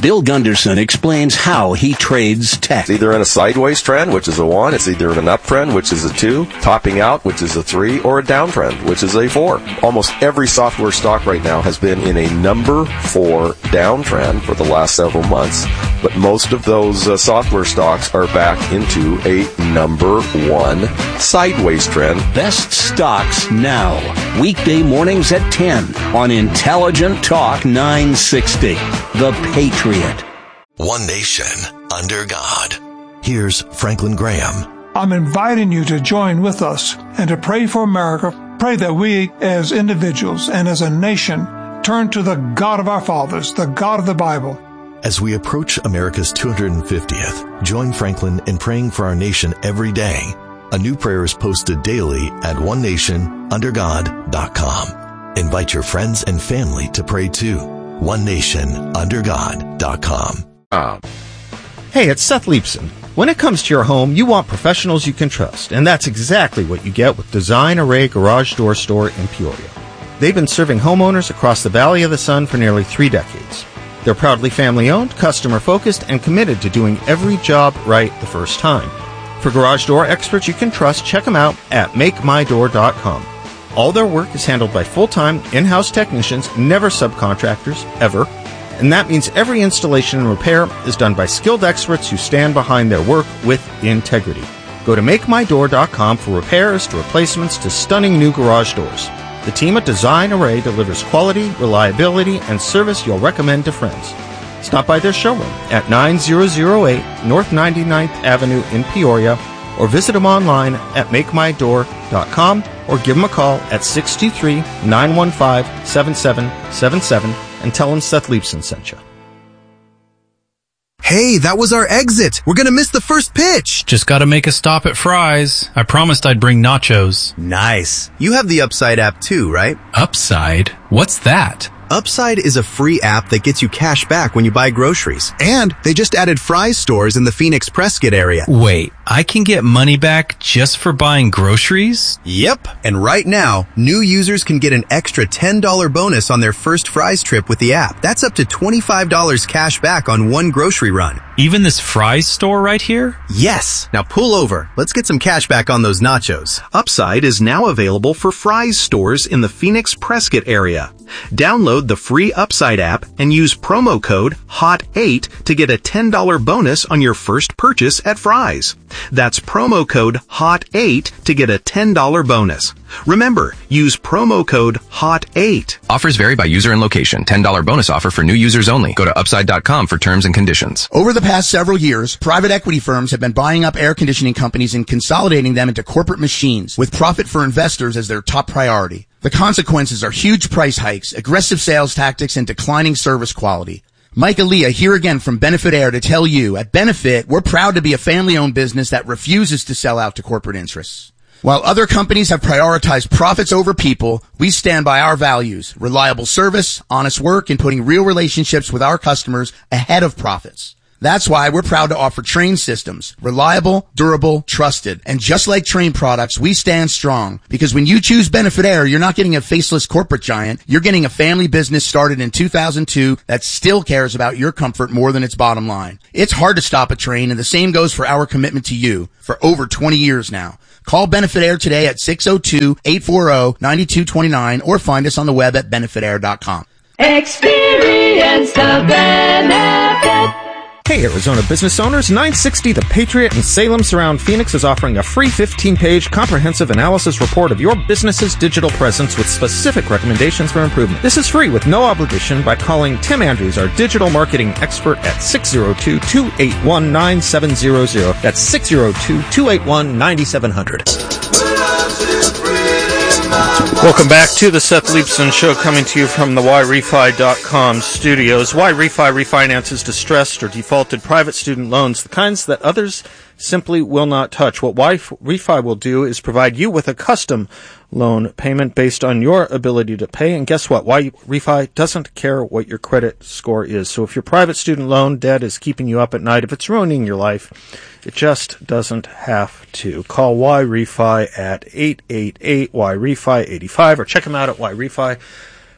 Bill Gunderson explains how he trades tech. It's either in a sideways trend, which is a 1. It's either in an uptrend, which is a 2. Topping out, which is a 3. Or a downtrend, which is a 4. Almost every software stock right now has been in a number 4 downtrend for the last several months. But most of those software stocks are back into a number 1 sideways trend. Best stocks now. Weekday mornings at 10 on Intelligent Talk 960. The Patriot. One nation under God. Here's Franklin Graham. I'm inviting you to join with us and to pray for America. Pray that we as individuals and as a nation turn to the God of our fathers, the God of the Bible. As we approach America's 250th, join Franklin in praying for our nation every day. A new prayer is posted daily at onenationundergod.com. Invite your friends and family to pray too. onenationundergod.com. Hey, it's Seth Leibson. When it comes to your home, you want professionals you can trust, and that's exactly what you get with Design Array Garage Door Store in Peoria. They've been serving homeowners across the Valley of the Sun for nearly 3 decades. They're proudly family-owned, customer-focused, and committed to doing every job right the first time. For garage door experts you can trust, check them out at MakeMyDoor.com. All their work is handled by full-time, in-house technicians, never subcontractors, ever. And that means every installation and repair is done by skilled experts who stand behind their work with integrity. Go to MakeMyDoor.com for repairs to replacements to stunning new garage doors. The team at Design Array delivers quality, reliability, and service you'll recommend to friends. Stop by their showroom at 9008 North 99th Avenue in Peoria, or visit them online at MakeMyDoor.com, or give them a call at 623-915-7777 and tell them Seth Leibson sent you. Hey, that was our exit. We're gonna miss the first pitch. Just gotta make a stop at Fry's. I promised I'd bring nachos. Nice. You have the Upside app too, right? Upside? What's that? Upside is a free app that gets you cash back when you buy groceries. And they just added Fry's stores in the Phoenix Prescott area. Wait, I can get money back just for buying groceries? Yep. And right now, new users can get an extra $10 bonus on their first Fry's trip with the app. That's up to $25 cash back on one grocery run. Even this Fry's store right here? Yes. Now pull over. Let's get some cash back on those nachos. Upside is now available for Fry's stores in the Phoenix Prescott area. Download the free Upside app and use promo code HOT8 to get a $10 bonus on your first purchase at Fry's. That's promo code HOT8 to get a $10 bonus. Remember, use promo code HOT8. Offers vary by user and location. $10 bonus offer for new users only. Go to upside.com for terms and conditions. Over the past several years, private equity firms have been buying up air conditioning companies and consolidating them into corporate machines with profit for investors as their top priority. The consequences are huge price hikes, aggressive sales tactics, and declining service quality. Mike Aaliyah here again from Benefit Air to tell you, at Benefit, we're proud to be a family-owned business that refuses to sell out to corporate interests. While other companies have prioritized profits over people, we stand by our values: reliable service, honest work, and putting real relationships with our customers ahead of profits. That's why we're proud to offer Trane systems. Reliable, durable, trusted. And just like Trane products, we stand strong. Because when you choose Benefit Air, you're not getting a faceless corporate giant. You're getting a family business started in 2002 that still cares about your comfort more than its bottom line. It's hard to stop a Trane, and the same goes for our commitment to you for over 20 years now. Call Benefit Air today at 602-840-9229 or find us on the web at benefitair.com. Experience the benefit. Hey, Arizona business owners, 960 The Patriot in Salem Surround Phoenix is offering a free 15-page comprehensive analysis report of your business's digital presence with specific recommendations for improvement. This is free with no obligation by calling Tim Andrews, our digital marketing expert, at 602-281-9700. That's 602-281-9700. Welcome back to the Seth Leibson Show, coming to you from the YRefi.com studios. YRefi refinances distressed or defaulted private student loans, the kinds that others simply will not touch. What YRefi will do is provide you with a custom loan payment based on your ability to pay. And guess what? YRefi doesn't care what your credit score is. So if your private student loan debt is keeping you up at night, if it's ruining your life, it just doesn't have to. Call YRefi at 888-YRefi-85 or check them out at YRefi.com.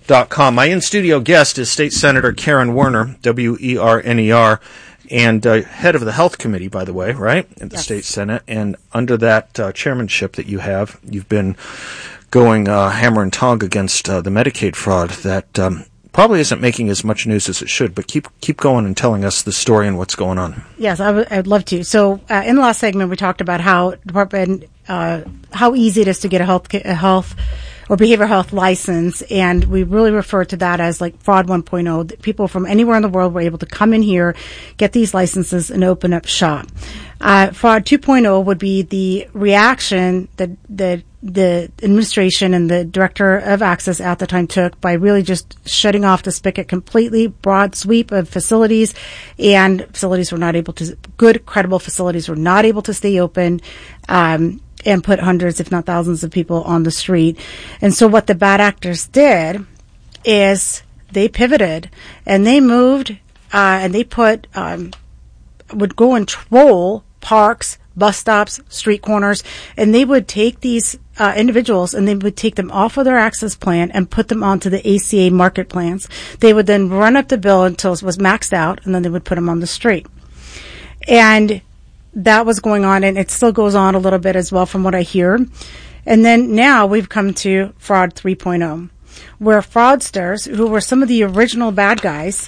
intelligenttalk.com. My in-studio guest is State Senator Karen Werner, W-E-R-N-E-R, and head of the Health Committee, by the way, right, in the State Senate. And under that chairmanship that you have, you've been going hammer and tongue against the Medicaid fraud that probably isn't making as much news as it should. But keep going and telling us the story and what's going on. Yes, I'd love to. So in the last segment, we talked about how easy it is to get a health or behavioral health license, and we really refer to that as like Fraud 1.0. People from anywhere in the world were able to come in here, get these licenses, and open up shop. Fraud 2.0 would be the reaction that the administration and the director of access at the time took by really just shutting off the spigot completely, broad sweep of facilities, and facilities were not able to, good, credible facilities were not able to stay open, and put hundreds, if not thousands of people on the street. And so what the bad actors did is they pivoted and they moved, and they put, would go and troll parks, bus stops, street corners, and they would take these individuals and they would take them off of their access plan and put them onto the ACA market plans. They would then run up the bill until it was maxed out, and then they would put them on the street. And that was going on, and it still goes on a little bit as well from what I hear. And then now we've come to Fraud 3.0, where fraudsters, who were some of the original bad guys,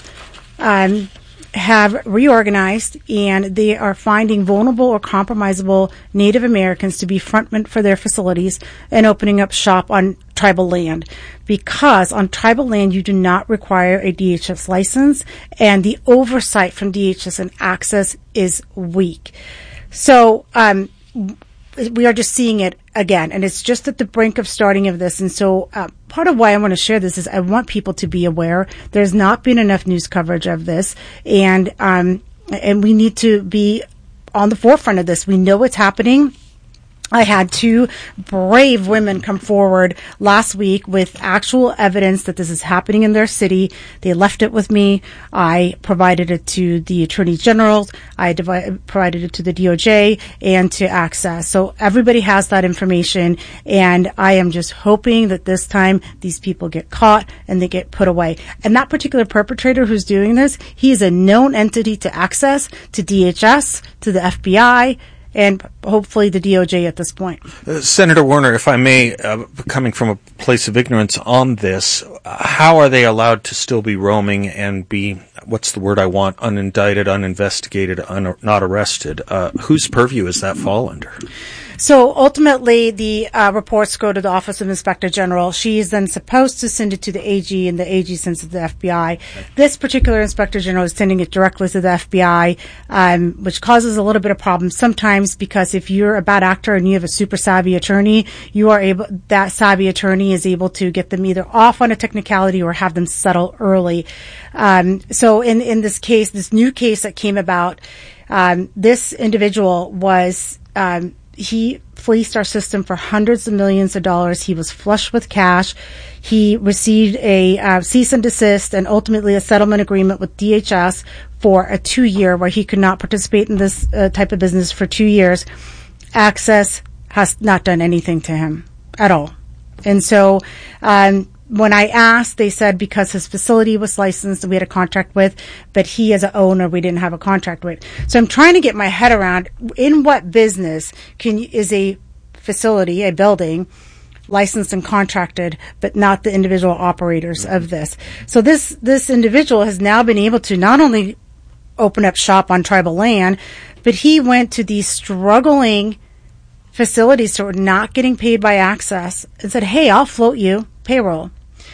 have reorganized, and they are finding vulnerable or compromisable Native Americans to be frontmen for their facilities and opening up shop on tribal land. Because on tribal land, you do not require a DHS license, and the oversight from DHS and access is weak. So, we are just seeing it again, and it's just at the brink of starting of this. And so part of why I want to share this is I want people to be aware. There's not been enough news coverage of this, and we need to be on the forefront of this. We know what's happening. I had two brave women come forward last week with actual evidence that this is happening in their city. They left it with me. I provided it to the Attorney General. I provided it to the DOJ and to Access. So everybody has that information, and I am just hoping that this time these people get caught and they get put away. And that particular perpetrator who's doing this, he is a known entity to Access, to DHS, to the FBI, and hopefully the DOJ at this point. Senator Werner, if I may, coming from a place of ignorance on this, how are they allowed to still be roaming and be, what's the word I want, unindicted, uninvestigated, not arrested? Whose purview does that fall under? So ultimately, the reports go to the Office of Inspector General. She is then supposed to send it to the AG, and the AG sends it to the FBI. This particular Inspector General is sending it directly to the FBI, which causes a little bit of problems sometimes, because if you're a bad actor and you have a super savvy attorney, that savvy attorney is able to get them either off on a technicality or have them settle early. So in this case, this new case that came about, this individual was, he fleeced our system for hundreds of millions of dollars. He was flush with cash. He received a cease and desist and ultimately a settlement agreement with DHS for a 2-year where he could not participate in this type of business for 2 years. Access has not done anything to him at all. And so when I asked, they said because his facility was licensed and we had a contract with, but he as an owner, we didn't have a contract with. So I'm trying to get my head around in what business is a facility, a building, licensed and contracted, but not the individual operators of this. So this individual has now been able to not only open up shop on tribal land, but he went to these struggling facilities that were not getting paid by Access and said, hey, I'll float you payroll.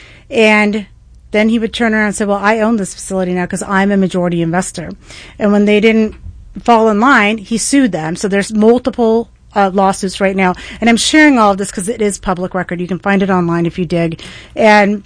And then he would turn around and say, well, I own this facility now because I'm a majority investor. And when they didn't fall in line, he sued them. So there's multiple lawsuits right now. And I'm sharing all of this because it is public record. You can find it online if you dig. And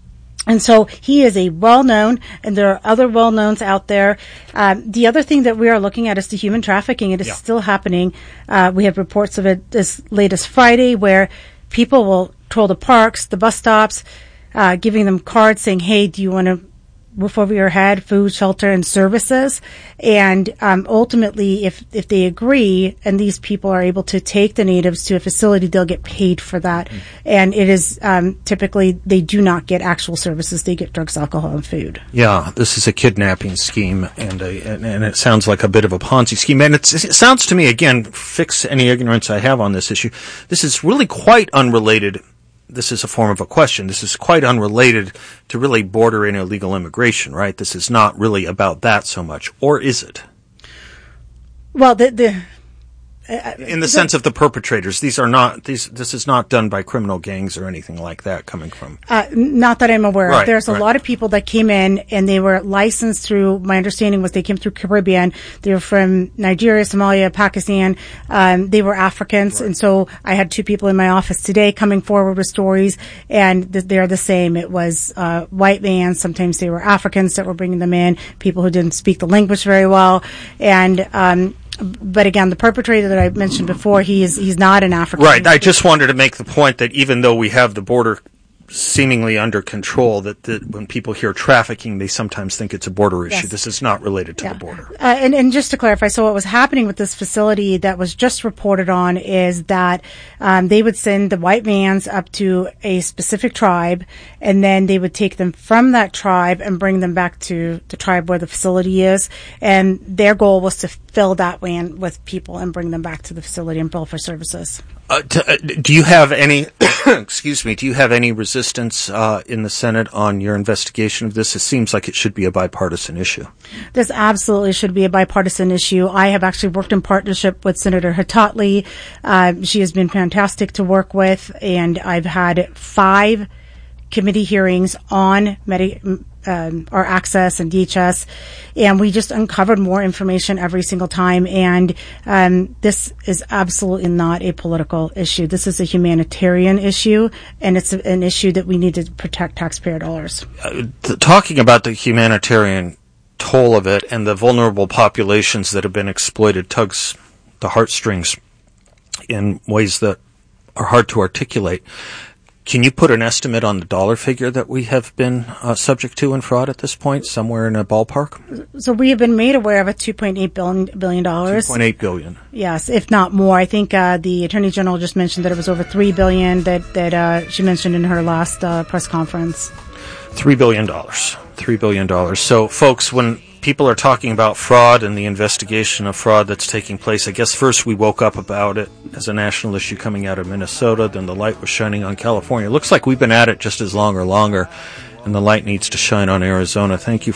so he is a well-known, and there are other well-knowns out there. The other thing that we are looking at is the human trafficking. It is still happening. We have reports of it as late as Friday where people will troll the parks, the bus stops, giving them cards saying, hey, do you want to roof over your head, food, shelter, and services. And ultimately, if they agree and these people are able to take the natives to a facility, they'll get paid for that. And it is typically they do not get actual services; they get drugs, alcohol, and food. Yeah, this is a kidnapping scheme, and it sounds like a bit of a Ponzi scheme. And it sounds to me, again, fix any ignorance I have on this issue. This is really quite unrelated. This is a form of a question. This is quite unrelated to really bordering illegal immigration, right? This is not really about that so much, or is it? Well, in the sense of the perpetrators, this is not done by criminal gangs or anything like that coming from. Not that I'm aware of. There's a right. lot of people that came in and they were licensed through, my understanding was they came through Caribbean. They were from Nigeria, Somalia, Pakistan. They were Africans. Right. And so I had 2 people in my office today coming forward with stories, and they're the same. It was white vans. Sometimes they were Africans that were bringing them in, people who didn't speak the language very well. And but again, the perpetrator that I mentioned before, he's not an African. Right. I just wanted to make the point that even though we have the border seemingly under control, that when people hear trafficking, they sometimes think it's a border issue. Yes. This is not related to the border. And just to clarify, so what was happening with this facility that was just reported on is that they would send the white vans up to a specific tribe, and then they would take them from that tribe and bring them back to the tribe where the facility is. And their goal was to fill that van with people and bring them back to the facility and bill for services. Do you have any, excuse me, do you have any resistance in the Senate on your investigation of this? It seems like it should be a bipartisan issue. This absolutely should be a bipartisan issue. I have actually worked in partnership with Senator Hatatli. She has been fantastic to work with, and I've had 5 committee hearings on our access and DHS, and we just uncovered more information every single time. And this is absolutely not a political issue. This is a humanitarian issue, and it's an issue that we need to protect taxpayer dollars. Talking about the humanitarian toll of it and the vulnerable populations that have been exploited tugs the heartstrings in ways that are hard to articulate. Can you put an estimate on the dollar figure that we have been subject to in fraud at this point, somewhere in a ballpark? So we have been made aware of a $2.8 billion. $2.8 billion. Yes, if not more. I think the Attorney General just mentioned that it was over $3 billion that she mentioned in her last press conference. $3 billion. $3 billion. So, folks, when people are talking about fraud and the investigation of fraud that's taking place, I guess first we woke up about it as a national issue coming out of Minnesota, then the light was shining on California. It looks like we've been at it just as long or longer, and the light needs to shine on Arizona. Thank you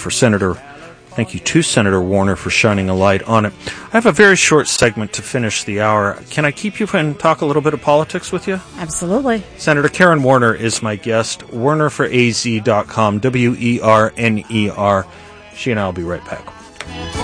to Senator Warner for shining a light on it. I have a very short segment to finish the hour. Can I keep you and talk a little bit of politics with you? Absolutely. Senator Karen Warner is my guest. WernerForAZ.com, WERNER. She and I will be right back.